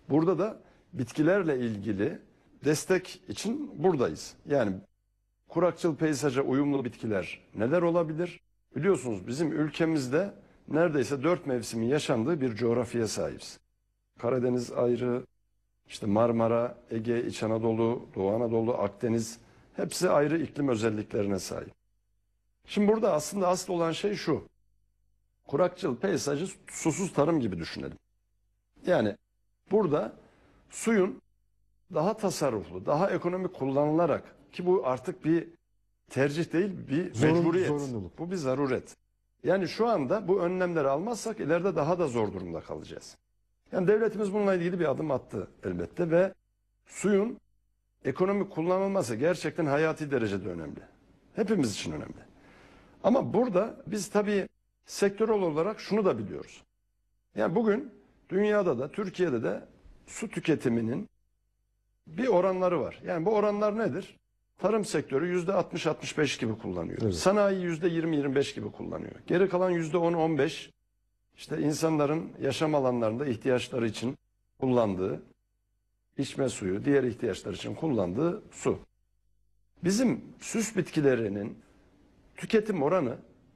Burada da bitkilerle ilgili destek için buradayız. Yani kurakçıl peyzaja uyumlu bitkiler neler olabilir? Biliyorsunuz bizim ülkemizde neredeyse 4 mevsimin yaşandığı bir coğrafyaya sahibiz. Karadeniz ayrı, işte Marmara, Ege, İç Anadolu, Doğu Anadolu, Akdeniz hepsi ayrı iklim özelliklerine sahip. Şimdi burada aslında asıl olan şey şu. Kurakçıl peyzajı susuz tarım gibi düşünelim. Yani burada suyun daha tasarruflu, daha ekonomik kullanılarak, ki bu artık bir tercih değil, bir mecburiyet. Zorunluluk. Bu bir zaruret. Yani şu anda bu önlemleri almazsak ileride daha da zor durumda kalacağız. Yani devletimiz bununla ilgili bir adım attı elbette ve suyun ekonomik kullanılması gerçekten hayati derecede önemli. Hepimiz için önemli. Ama burada biz tabii sektörel olarak şunu da biliyoruz. Yani bugün dünyada da Türkiye'de de su tüketiminin bir oranları var. Yani bu oranlar nedir? Tarım sektörü %60-65 gibi kullanıyor. Evet. Sanayi %20-25 gibi kullanıyor. Geri kalan %10-15 işte insanların yaşam alanlarında ihtiyaçları için kullandığı içme suyu, diğer ihtiyaçlar için kullandığı su. Bizim süs bitkilerinin tüketim oranı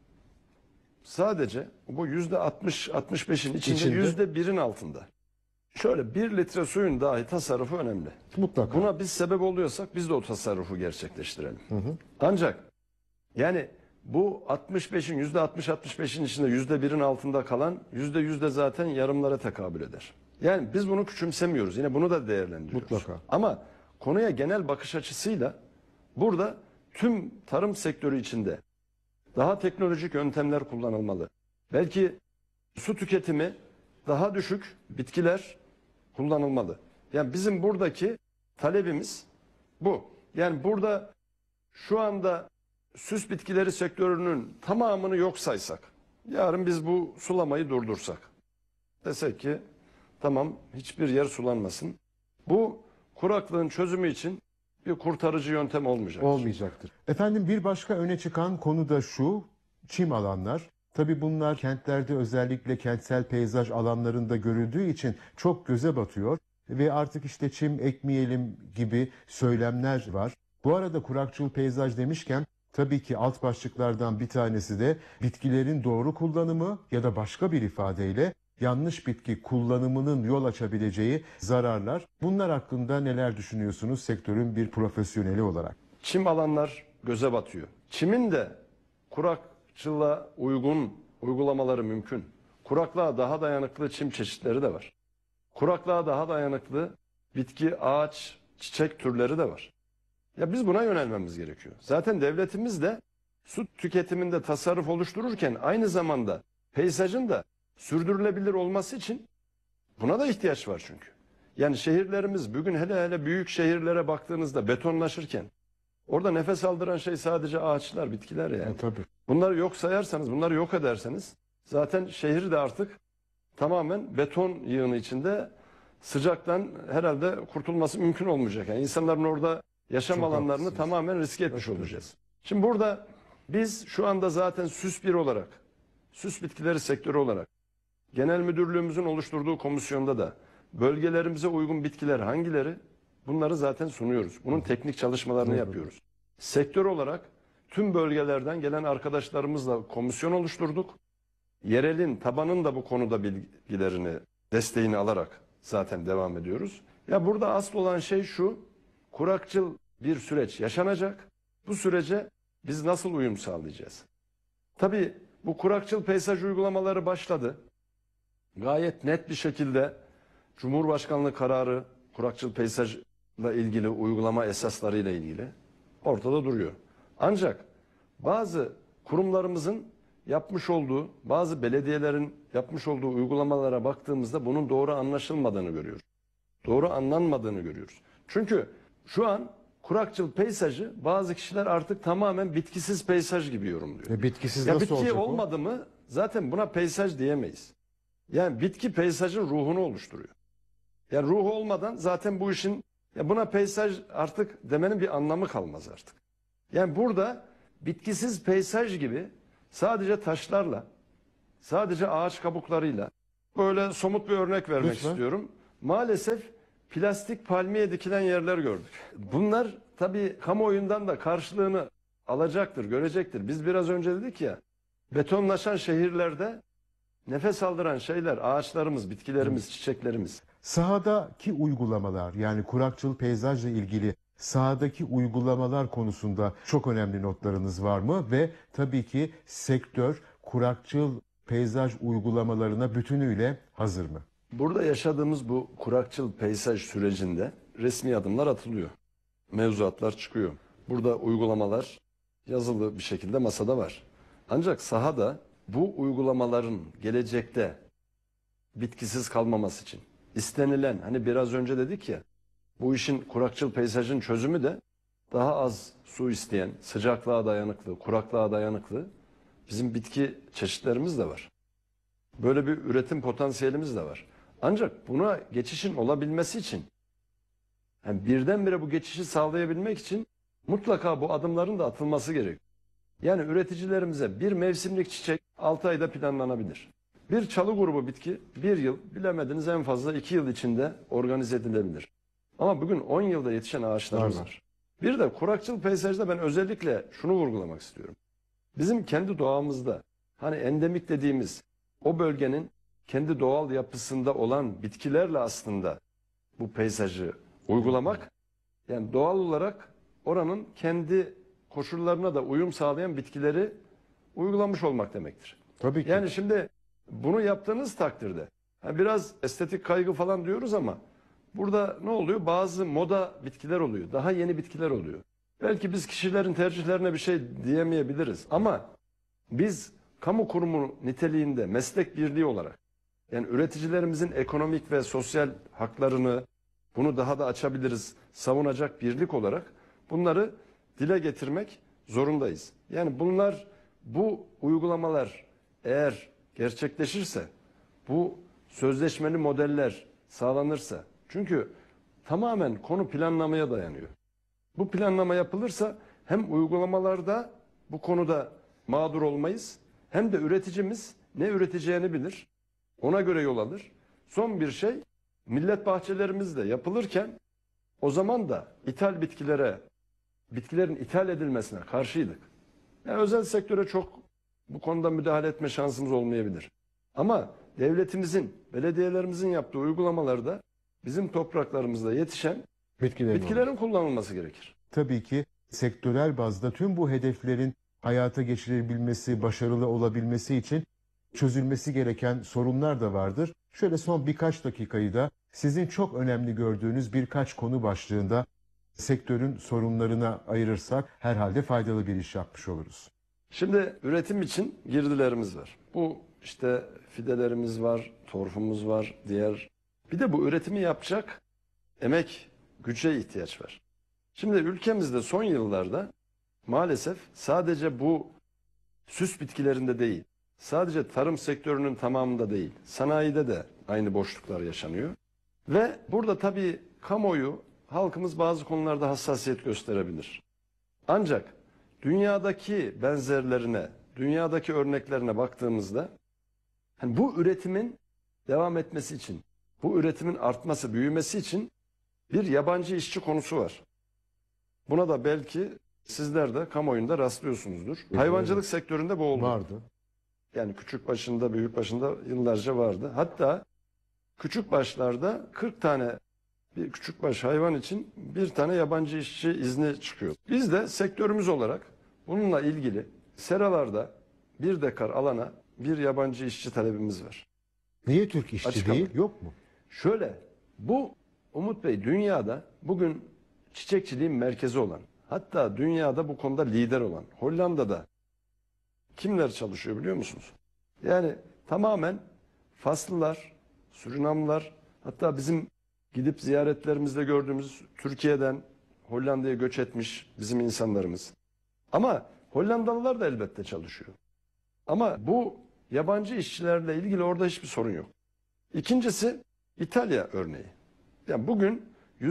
sadece bu %60-65'in içinde %1'in altında. Şöyle 1 litre suyun dahi tasarrufu önemli. Mutlaka. Buna biz sebep oluyorsak biz de o tasarrufu gerçekleştirelim. Ancak yani bu 65'in %60-65'in içinde %1'in altında kalan %100 de zaten yarımlara tekabül eder. Yani biz bunu küçümsemiyoruz. Yine bunu da değerlendiriyoruz. Mutlaka. Ama konuya genel bakış açısıyla burada tüm tarım sektörü içinde daha teknolojik yöntemler kullanılmalı. Belki su tüketimi daha düşük bitkiler kullanılmalı. Yani bizim buradaki talebimiz bu. Yani burada şu anda süs bitkileri sektörünün tamamını yok saysak, yarın biz bu sulamayı durdursak, desek ki tamam hiçbir yer sulanmasın. Bu kuraklığın çözümü için bir kurtarıcı yöntem olmayacaktır. Olmayacaktır. Efendim bir başka öne çıkan konu da şu, çim alanlar. Tabii bunlar kentlerde özellikle kentsel peyzaj alanlarında görüldüğü için çok göze batıyor ve artık işte çim ekmeyelim gibi söylemler var. Bu arada kurakçıl peyzaj demişken tabii ki alt başlıklardan bir tanesi de bitkilerin doğru kullanımı ya da başka bir ifadeyle yanlış bitki kullanımının yol açabileceği zararlar. Bunlar hakkında neler düşünüyorsunuz sektörün bir profesyoneli olarak? Çim alanlar göze batıyor. Çimin de kurakçıla uygun uygulamaları mümkün. Kuraklığa daha dayanıklı çim çeşitleri de var. Kuraklığa daha dayanıklı bitki, ağaç, çiçek türleri de var. Ya biz buna yönelmemiz gerekiyor. Zaten devletimiz de su tüketiminde tasarruf oluştururken aynı zamanda peyzajın da sürdürülebilir olması için buna da ihtiyaç var çünkü. Yani şehirlerimiz bugün hele hele büyük şehirlere baktığınızda betonlaşırken orada nefes aldıran şey sadece ağaçlar, bitkiler yani. Tabii. Bunları yok sayarsanız, bunları yok ederseniz zaten şehir de artık tamamen beton yığını içinde sıcaktan herhalde kurtulması mümkün olmayacak. Yani insanların orada yaşam Çok alanlarını haklısınız. tamamen riske etmiş olacağız. Şimdi burada biz şu anda zaten süs bir olarak, süs bitkileri sektörü olarak genel müdürlüğümüzün oluşturduğu komisyonda da bölgelerimize uygun bitkiler hangileri? Bunları zaten sunuyoruz. Bunun teknik çalışmalarını yapıyoruz. Sektör olarak tüm bölgelerden gelen arkadaşlarımızla komisyon oluşturduk. Yerelin, tabanın da bu konuda bilgilerini, desteğini alarak zaten devam ediyoruz. Ya burada asıl olan şey şu, kurakçıl bir süreç yaşanacak. Bu sürece biz nasıl uyum sağlayacağız? Tabii bu kurakçıl peyzaj uygulamaları başladı. Gayet net bir şekilde Cumhurbaşkanlığı kararı kurakçıl peyzajla ilgili uygulama esaslarıyla ilgili ortada duruyor. Ancak bazı kurumlarımızın yapmış olduğu, bazı belediyelerin yapmış olduğu uygulamalara baktığımızda bunun doğru anlaşılmadığını görüyoruz. Doğru anlanmadığını görüyoruz. Çünkü şu an kurakçıl peyzajı bazı kişiler artık tamamen bitkisiz peyzaj gibi yorumluyor. Bitkisiz Ya nasıl bitki olacak o? olmadı mı zaten buna peyzaj diyemeyiz. Yani bitki peyzajın ruhunu oluşturuyor. Yani ruhu olmadan zaten bu işin buna peyzaj artık demenin bir anlamı kalmaz artık. Yani burada bitkisiz peyzaj gibi sadece taşlarla, sadece ağaç kabuklarıyla böyle somut bir örnek vermek Lütfen. istiyorum. maalesef plastik palmiye dikilen yerler gördük. Bunlar tabii kamuoyundan da karşılığını alacaktır, görecektir. Biz biraz önce dedik ya, betonlaşan şehirlerde nefes aldıran şeyler, ağaçlarımız, bitkilerimiz, çiçeklerimiz. Sahadaki uygulamalar, yani kurakçıl peyzajla ilgili sahadaki uygulamalar konusunda çok önemli notlarınız var mı? Ve tabii ki sektör kurakçıl peyzaj uygulamalarına bütünüyle hazır mı? Burada yaşadığımız bu kurakçıl peyzaj sürecinde resmi adımlar atılıyor. Mevzuatlar çıkıyor. Burada uygulamalar yazılı bir şekilde masada var. Ancak sahada bu uygulamaların gelecekte bitkisiz kalmaması için istenilen, hani biraz önce dedik ya, bu işin kurakçıl peyzajın çözümü de daha az su isteyen, sıcaklığa dayanıklı, kuraklığa dayanıklı bizim bitki çeşitlerimiz de var. Böyle bir üretim potansiyelimiz de var. Ancak buna geçişin olabilmesi için, yani birdenbire bu geçişi sağlayabilmek için mutlaka bu adımların da atılması gerekiyor. Yani üreticilerimize bir mevsimlik çiçek 6 ayda planlanabilir. Bir çalı grubu bitki 1 yıl, bilemediniz en fazla 2 yıl içinde organize edilebilir. Ama bugün 10 yılda yetişen ağaçlarımız var. Bir de kurakçıl peyzajda ben özellikle şunu vurgulamak istiyorum. Bizim kendi doğamızda, hani endemik dediğimiz o bölgenin kendi doğal yapısında olan bitkilerle aslında bu peyzajı uygulamak, yani doğal olarak oranın kendi koşullarına da uyum sağlayan bitkileri uygulamış olmak demektir. Tabii ki. Yani şimdi bunu yaptığınız takdirde, yani biraz estetik kaygı falan diyoruz ama burada ne oluyor? Bazı moda bitkiler oluyor, daha yeni bitkiler oluyor. Belki biz kişilerin tercihlerine bir şey diyemeyebiliriz ama biz kamu kurumu niteliğinde meslek birliği olarak, yani üreticilerimizin ekonomik ve sosyal haklarını, bunu daha da açabiliriz, savunacak birlik olarak bunları dile getirmek zorundayız. Yani bunlar, bu uygulamalar eğer gerçekleşirse, bu sözleşmeli modeller sağlanırsa, çünkü tamamen konu planlamaya dayanıyor. Bu planlama yapılırsa hem uygulamalarda bu konuda mağdur olmayız, hem de üreticimiz ne üreteceğini bilir, ona göre yol alır. Son bir şey, millet bahçelerimiz de yapılırken o zaman da ithal bitkilerin ithal edilmesine karşıydık. Yani özel sektöre çok bu konuda müdahale etme şansımız olmayabilir. Ama devletimizin, belediyelerimizin yaptığı uygulamalarda bizim topraklarımızda yetişen bitkilerin kullanılması gerekir. Tabii ki sektörel bazda tüm bu hedeflerin hayata geçirebilmesi, başarılı olabilmesi için çözülmesi gereken sorunlar da vardır. Şöyle son birkaç dakikayı da sizin çok önemli gördüğünüz birkaç konu başlığında sektörün sorunlarına ayırırsak herhalde faydalı bir iş yapmış oluruz. Şimdi üretim için girdilerimiz var. Bu işte fidelerimiz var, torfumuz var, bir de bu üretimi yapacak emek, güce ihtiyaç var. Şimdi ülkemizde son yıllarda maalesef sadece bu süs bitkilerinde değil, sadece tarım sektörünün tamamında değil, sanayide de aynı boşluklar yaşanıyor. Ve burada tabii kamuoyu, halkımız bazı konularda hassasiyet gösterebilir. Ancak dünyadaki benzerlerine, dünyadaki örneklerine baktığımızda, hani bu üretimin devam etmesi için, bu üretimin artması, büyümesi için bir yabancı işçi konusu var. Buna da belki sizler de kamuoyunda rastlıyorsunuzdur. Hayvancılık sektöründe bu oldu. Vardı. Yani küçük başında, büyük başında yıllarca vardı. Hatta küçük başlarda 40 tane bir küçükbaş hayvan için bir tane yabancı işçi izni çıkıyor. Biz de sektörümüz olarak bununla ilgili seralarda 1 dekar alana bir yabancı işçi talebimiz var. Niye Türk işçi Açık değil? ama. Yok mu? Şöyle, bu Umut Bey dünyada bugün çiçekçiliğin merkezi olan, hatta dünyada bu konuda lider olan Hollanda'da kimler çalışıyor biliyor musunuz? Yani tamamen Faslılar, Surinamlılar, hatta bizim gidip ziyaretlerimizde gördüğümüz Türkiye'den Hollanda'ya göç etmiş bizim insanlarımız. Ama Hollandalılar da elbette çalışıyor. Ama bu yabancı işçilerle ilgili orada hiçbir sorun yok. İkincisi İtalya örneği. Yani bugün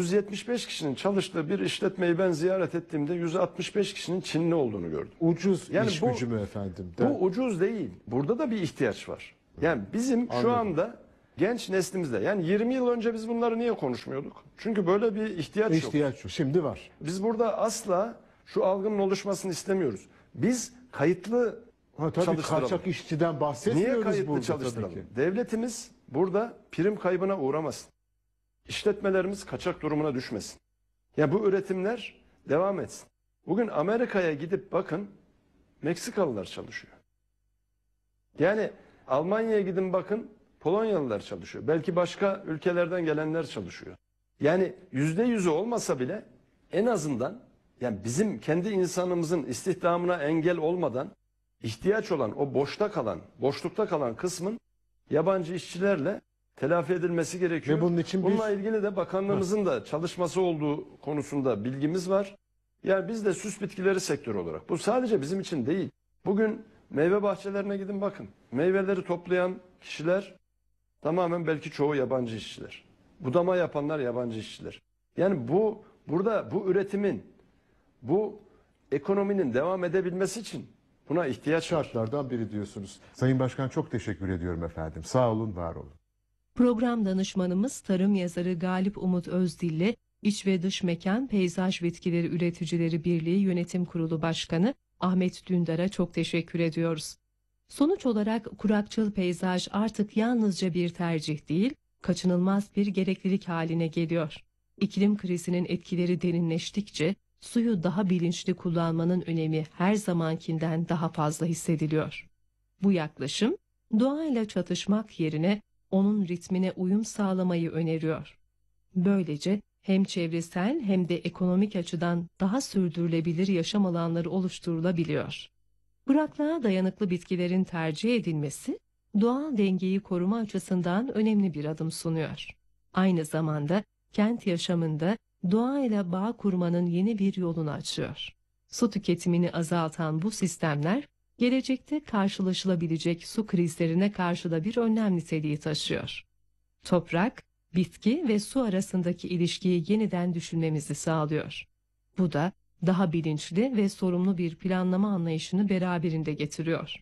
175 kişinin çalıştığı bir işletmeyi ben ziyaret ettiğimde 165 kişinin Çinli olduğunu gördüm. Ucuz Yani iş bu- gücü mü efendim? Bu ucuz değil. Burada da bir ihtiyaç var. Yani bizim şu Anladım. anda genç neslimizde. Yani 20 yıl önce biz bunları niye konuşmuyorduk? Çünkü böyle bir ihtiyaç yok. İhtiyaç yok. Şimdi var. Biz burada asla şu algının oluşmasını istemiyoruz. Biz kayıtlı Tabii çalıştıralım. kaçak işçiden bahsetmiyoruz Niye kayıtlı burada çalıştıralım? tabii ki. Devletimiz burada prim kaybına uğramasın. İşletmelerimiz kaçak durumuna düşmesin. Ya bu üretimler devam etsin. Bugün Amerika'ya gidip bakın, Meksikalılar çalışıyor. Yani Almanya'ya gidin bakın, Polonyalılar çalışıyor. Belki başka ülkelerden gelenler çalışıyor. Yani %100'ü olmasa bile en azından yani bizim kendi insanımızın istihdamına engel olmadan ihtiyaç olan o boşlukta kalan kısmın yabancı işçilerle telafi edilmesi gerekiyor. Ve bunun için Bununla ilgili de bakanlığımızın da çalışması olduğu konusunda bilgimiz var. Yani biz de süs bitkileri sektörü olarak, bu sadece bizim için değil. Bugün meyve bahçelerine gidin bakın. Meyveleri toplayan kişiler tamamen belki çoğu yabancı işçiler. Budama yapanlar yabancı işçiler. Yani burada bu üretimin, bu ekonominin devam edebilmesi için buna ihtiyaç var. Şartlardan biri diyorsunuz. Sayın Başkan çok teşekkür ediyorum efendim. Sağ olun, var olun. Program danışmanımız tarım yazarı Galip Umut Özdil'le İç ve Dış Mekan Peyzaj Bitkileri Üreticileri Birliği Yönetim Kurulu Başkanı Ahmet Dündar'a çok teşekkür ediyoruz. Sonuç olarak kurakçıl peyzaj artık yalnızca bir tercih değil, kaçınılmaz bir gereklilik haline geliyor. İklim krizinin etkileri derinleştikçe suyu daha bilinçli kullanmanın önemi her zamankinden daha fazla hissediliyor. Bu yaklaşım doğayla çatışmak yerine onun ritmine uyum sağlamayı öneriyor. Böylece hem çevresel hem de ekonomik açıdan daha sürdürülebilir yaşam alanları oluşturulabiliyor. Kuraklığa dayanıklı bitkilerin tercih edilmesi, doğal dengeyi koruma açısından önemli bir adım sunuyor. Aynı zamanda kent yaşamında doğayla bağ kurmanın yeni bir yolunu açıyor. Su tüketimini azaltan bu sistemler, gelecekte karşılaşılabilecek su krizlerine karşı da bir önlem niteliği taşıyor. Toprak, bitki ve su arasındaki ilişkiyi yeniden düşünmemizi sağlıyor. Bu da daha bilinçli ve sorumlu bir planlama anlayışını beraberinde getiriyor.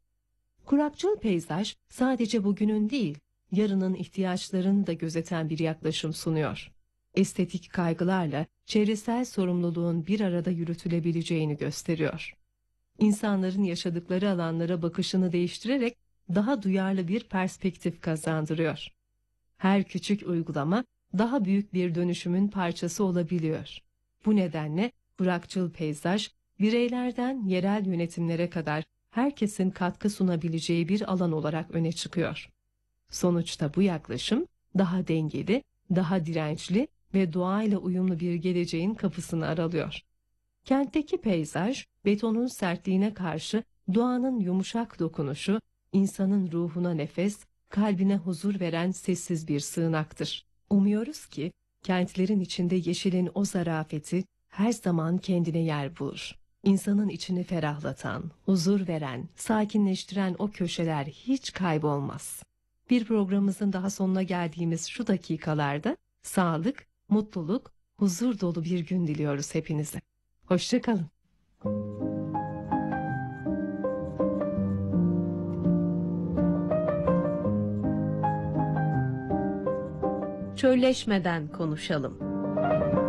Kurakçıl peyzaj sadece bugünün değil, yarının ihtiyaçlarını da gözeten bir yaklaşım sunuyor. Estetik kaygılarla çevresel sorumluluğun bir arada yürütülebileceğini gösteriyor. İnsanların yaşadıkları alanlara bakışını değiştirerek daha duyarlı bir perspektif kazandırıyor. Her küçük uygulama daha büyük bir dönüşümün parçası olabiliyor. Bu nedenle kurakçıl peyzaj, bireylerden yerel yönetimlere kadar herkesin katkı sunabileceği bir alan olarak öne çıkıyor. Sonuçta bu yaklaşım daha dengeli, daha dirençli ve doğayla uyumlu bir geleceğin kapısını aralıyor. Kentteki peyzaj, betonun sertliğine karşı doğanın yumuşak dokunuşu, insanın ruhuna nefes, kalbine huzur veren sessiz bir sığınaktır. Umuyoruz ki kentlerin içinde yeşilin o zarafeti her zaman kendine yer bulur. İnsanın içini ferahlatan, huzur veren, sakinleştiren o köşeler hiç kaybolmaz. Bir programımızın daha sonuna geldiğimiz şu dakikalarda sağlık, mutluluk, huzur dolu bir gün diliyoruz hepinize. Hoşça kalın. Çölleşmeden konuşalım.